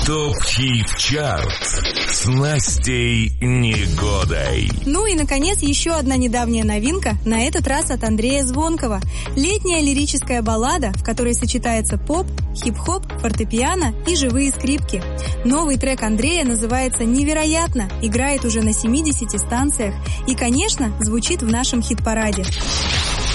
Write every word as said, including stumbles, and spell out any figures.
ТОП-хит-чарт с Настей Негодой. Ну и, наконец, еще одна недавняя новинка, на этот раз от Андрея Звонкова. Летняя лирическая баллада, в которой сочетается поп, хип-хоп, фортепиано и живые скрипки. Новый трек Андрея называется «Невероятно», играет уже на семидесяти станциях и, конечно, звучит в нашем хит-параде.